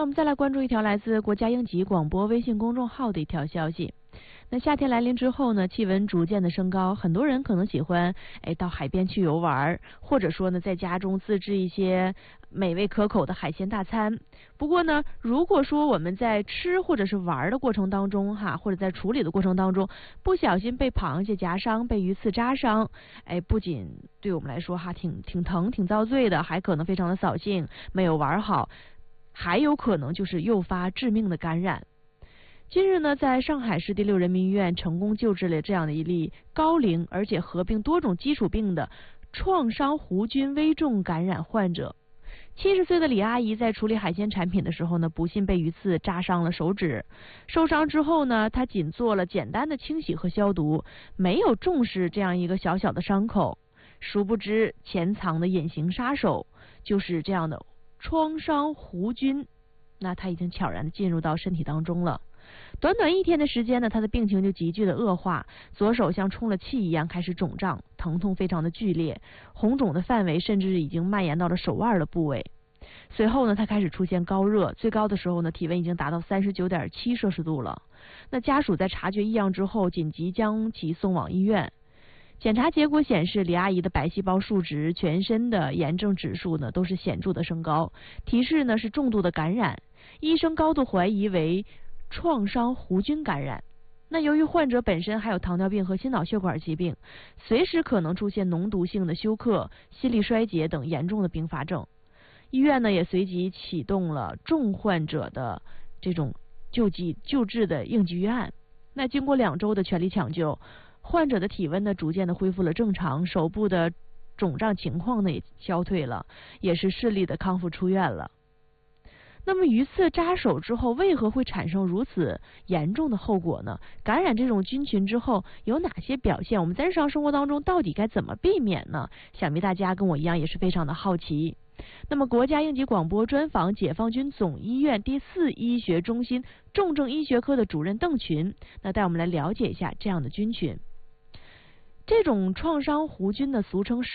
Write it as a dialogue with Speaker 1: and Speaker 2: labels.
Speaker 1: 我们再来关注一条来自国家应急广播微信公众号的一条消息。那夏天来临之后呢，气温逐渐的升高，很多人可能喜欢到海边去游玩，或者说呢在家中自制一些美味可口的海鲜大餐。不过呢，如果说我们在吃或者是玩的过程当中或者在处理的过程当中不小心被螃蟹夹伤，被鱼刺扎伤，不仅对我们来说挺疼挺遭罪的，还可能非常的扫兴，没有玩好，还有可能就是诱发致命的感染。今日呢，在上海市第6人民医院成功救治了这样的一例高龄而且合并多种基础病的创伤弧菌危重感染患者。70岁的李阿姨在处理海鲜产品的时候呢，不幸被鱼刺扎伤了手指。受伤之后呢，她仅做了简单的清洗和消毒，没有重视这样一个小小的伤口。殊不知潜藏的隐形杀手就是这样的创伤弧菌，那它已经悄然的进入到身体当中了。短短1天的时间呢，他的病情就急剧的恶化，左手像充了气一样开始肿胀，疼痛非常的剧烈，红肿的范围甚至已经蔓延到了手腕的部位。随后呢，他开始出现高热，最高的时候呢，体温已经达到39.7摄氏度了。那家属在察觉异样之后，紧急将其送往医院。检查结果显示，李阿姨的白细胞数值、全身的炎症指数呢都是显著的升高，提示呢是重度的感染。医生高度怀疑为创伤弧菌感染。那由于患者本身还有糖尿病和心脑血管疾病，随时可能出现脓毒性的休克、心力衰竭等严重的并发症。医院呢也随即启动了重患者的这种救治的应急预案。那经过2周的全力抢救，患者的体温呢逐渐的恢复了正常，手部的肿胀情况呢也消退了，也是顺利的康复出院了。那么鱼刺扎手之后为何会产生如此严重的后果呢？感染这种菌群之后有哪些表现？我们在日常生活当中到底该怎么避免呢？想必大家跟我一样也是非常的好奇。那么国家应急广播专访解放军总医院第4医学中心重症医学科的主任邓群，那带我们来了解一下这样的菌群。这种创伤弧菌呢，俗称